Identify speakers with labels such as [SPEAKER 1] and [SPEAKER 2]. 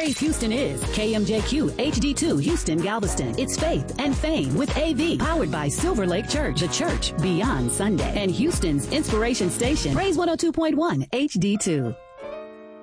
[SPEAKER 1] Praise Houston is KMJQ HD2 Houston Galveston. It's faith and fame with AV, powered by Silver Lake Church, the church beyond Sunday, and Houston's inspiration station, Praise 102.1 HD2.